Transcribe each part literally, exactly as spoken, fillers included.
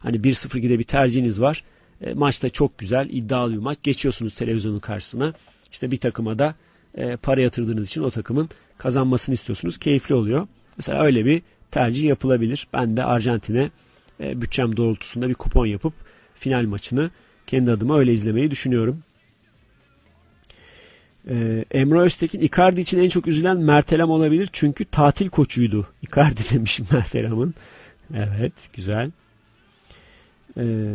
Hani bir sıfır gide bir tercihiniz var. E, maçta çok güzel, iddialı bir maç. Geçiyorsunuz televizyonun karşısına. İşte bir takıma da e, para yatırdığınız için o takımın kazanmasını istiyorsunuz. Keyifli oluyor. Mesela öyle bir tercih yapılabilir. Ben de Arjantin'e e, bütçem doğrultusunda bir kupon yapıp final maçını kendi adıma öyle izlemeyi düşünüyorum. Ee, Emre Öztekin, Icardi için en çok üzülen Mert Elem olabilir. Çünkü tatil koçuydu. Icardi demiş Mert Elem'in. Evet, güzel. Ee,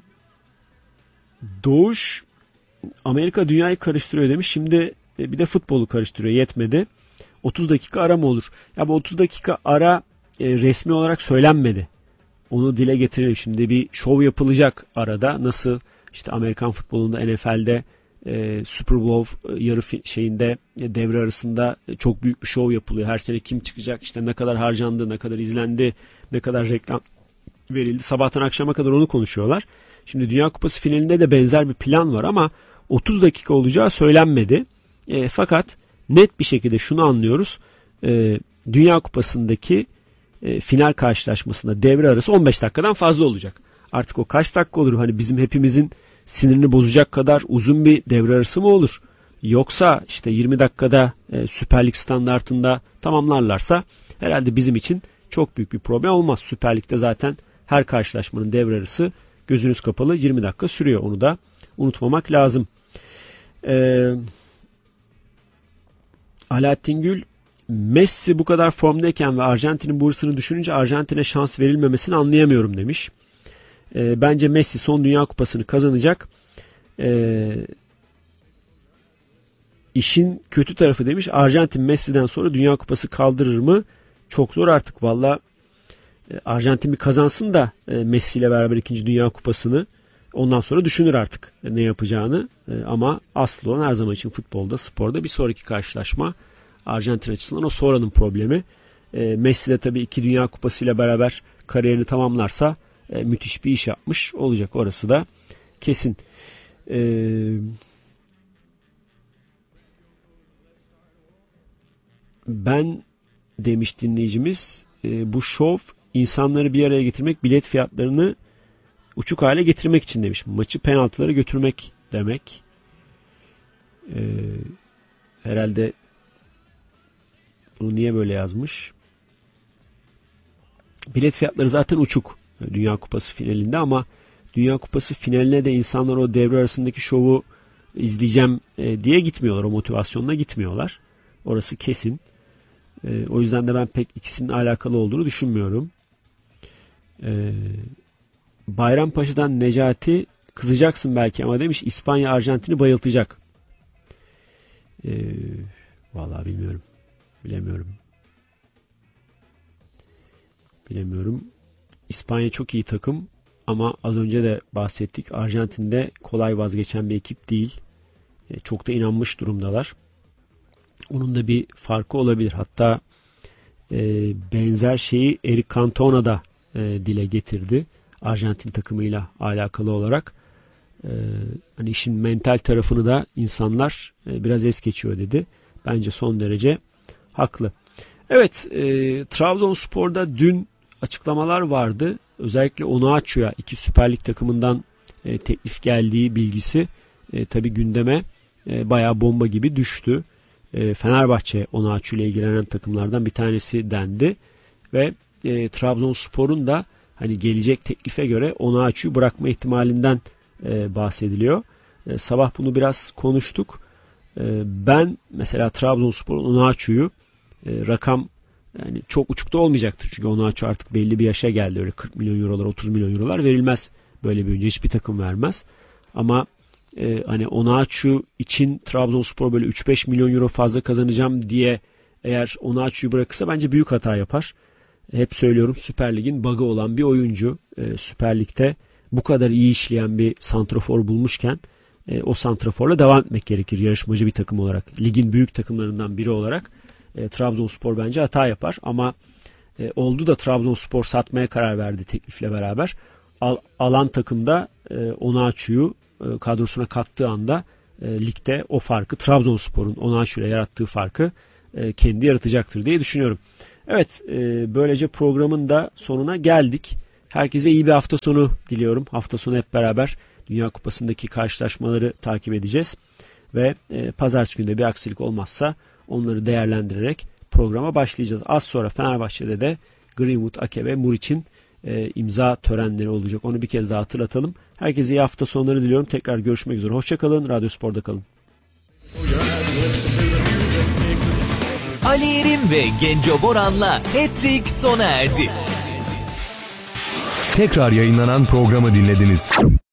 Doğuş, Amerika dünyayı karıştırıyor demiş. Şimdi bir de futbolu karıştırıyor. Yetmedi. otuz dakika ara mı olur? Ya bu otuz dakika ara e, resmi olarak söylenmedi. Onu dile getirelim. Şimdi bir şov yapılacak arada. Nasıl işte Amerikan futbolunda, N F L'de e, Super Bowl e, yarı fi- şeyinde e, devre arasında e, çok büyük bir şov yapılıyor. Her sene kim çıkacak, işte ne kadar harcandı, ne kadar izlendi, ne kadar reklam verildi. Sabahtan akşama kadar onu konuşuyorlar. Şimdi Dünya Kupası finalinde de benzer bir plan var ama otuz dakika olacağı söylenmedi. E, fakat net bir şekilde şunu anlıyoruz. E, Dünya Kupası'ndaki e, final karşılaşmasında devre arası on beş dakikadan fazla olacak. Artık o kaç dakika olur? Hani bizim hepimizin sinirini bozacak kadar uzun bir devre arası mı olur? Yoksa işte yirmi dakikada e, Süper Lig standartında tamamlarlarsa herhalde bizim için çok büyük bir problem olmaz. Süper Lig'de zaten her karşılaşmanın devre arası gözünüz kapalı yirmi dakika sürüyor. Onu da unutmamak lazım. Ee, Alaaddin Gül, Messi bu kadar formdayken ve Arjantin'in bu hırsını düşününce Arjantin'e şans verilmemesini anlayamıyorum demiş. E, bence Messi son Dünya Kupası'nı kazanacak. E, işin kötü tarafı demiş, Arjantin Messi'den sonra Dünya Kupası kaldırır mı? Çok zor artık valla. E, Arjantin bir kazansın da e, Messi ile beraber ikinci Dünya Kupası'nı, ondan sonra düşünür artık e, ne yapacağını. E, ama asıl olan her zaman için futbolda, sporda bir sonraki karşılaşma. Arjantin açısından o sonranın problemi. E, Messi de tabii iki Dünya Kupası ile beraber kariyerini tamamlarsa e, müthiş bir iş yapmış olacak. Orası da kesin. E, ben demiş dinleyicimiz, e, bu şov insanları bir araya getirmek, bilet fiyatlarını uçuk hale getirmek için demiş. Maçı penaltılara götürmek demek. E, herhalde bunu niye böyle yazmış? Bilet fiyatları zaten uçuk Dünya Kupası finalinde ama Dünya Kupası finaline de insanlar o devre arasındaki şovu izleyeceğim diye gitmiyorlar. O motivasyonla gitmiyorlar. Orası kesin. O yüzden de ben pek ikisinin alakalı olduğunu düşünmüyorum. Bayrampaşa'dan Necati, kızacaksın belki ama demiş, İspanya Arjantin'i bayıltacak. Vallahi bilmiyorum. Bilemiyorum. Bilemiyorum. İspanya çok iyi takım ama az önce de bahsettik. Arjantin'de kolay vazgeçen bir ekip değil. E, çok da inanmış durumdalar. Onun da bir farkı olabilir. Hatta e, benzer şeyi Eric Cantona da e, dile getirdi. Arjantin takımıyla alakalı olarak. E, hani işin mental tarafını da insanlar e, biraz es geçiyor dedi. Bence son derece haklı. Evet, e, Trabzonspor'da dün açıklamalar vardı. Özellikle Onuachu'ya iki Süper Lig takımından e, teklif geldiği bilgisi e, tabii gündeme e, bayağı bomba gibi düştü. E, Fenerbahçe Onuachu ile ilgilenen takımlardan bir tanesi dendi ve e, Trabzonspor'un da hani gelecek teklife göre Onuachu'yu bırakma ihtimalinden e, bahsediliyor. E, sabah bunu biraz konuştuk. E, ben mesela Trabzonspor'un Onuachu'yu e, rakam yani çok uçukta olmayacaktır. Çünkü Onuachu artık belli bir yaşa geldi. Öyle kırk milyon eurolar, otuz milyon eurolar verilmez. Böyle bir oyuncu hiçbir takım vermez. Ama e, hani Onuachu için Trabzonspor böyle üç beş milyon euro fazla kazanacağım diye eğer Onuachu'yu bırakırsa bence büyük hata yapar. Hep söylüyorum, Süper Lig'in bug'ı olan bir oyuncu. E, Süper Lig'de bu kadar iyi işleyen bir santrafor bulmuşken e, o santraforla devam etmek gerekir yarışmacı bir takım olarak. Ligin büyük takımlarından biri olarak. E, Trabzonspor bence hata yapar ama e, oldu da Trabzonspor satmaya karar verdi teklifle beraber. Al, alan takımda e, Onuachu'yu e, kadrosuna kattığı anda e, ligde o farkı, Trabzonspor'un Onuachu ile yarattığı farkı e, kendi yaratacaktır diye düşünüyorum. Evet, e, böylece programın da sonuna geldik. Herkese iyi bir hafta sonu diliyorum. Hafta sonu hep beraber Dünya Kupası'ndaki karşılaşmaları takip edeceğiz. Ve e, pazartesi günde bir aksilik olmazsa onları değerlendirerek programa başlayacağız. Az sonra Fenerbahçe'de de Greenwood, Ake ve Muriç'in e, imza törenleri olacak. Onu bir kez daha hatırlatalım. Herkese iyi hafta sonları diliyorum. Tekrar görüşmek üzere. Hoşçakalın. Radyo Spor'da kalın. Ali Yerim ve Genco Boran'la Hat-Trick sona erdi. Tekrar yayınlanan programı dinlediniz.